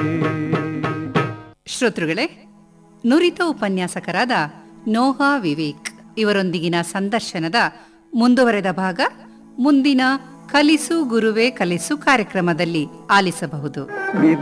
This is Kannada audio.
ಶ್ರೋತೃಗಳೇ, ನುರಿತ ಉಪನ್ಯಾಸಕರಾದ ನೋಹಾ ವಿವೇಕ್ ಇವರೊಂದಿಗಿನ ಸಂದರ್ಶನದ ಮುಂದುವರೆದ ಭಾಗ ಮುಂದಿನ ಕಲಿಸು ಗುರುವೇ ಕಲಿಸು ಕಾರ್ಯಕ್ರಮದಲ್ಲಿ ಆಲಿಸಬಹುದು.